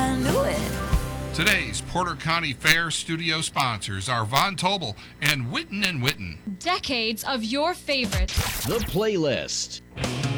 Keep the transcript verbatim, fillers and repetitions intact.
I knew it. Today's Porter County Fair studio sponsors are Von Tobel and Witten and Witten. Decades of your favorites. The Playlist.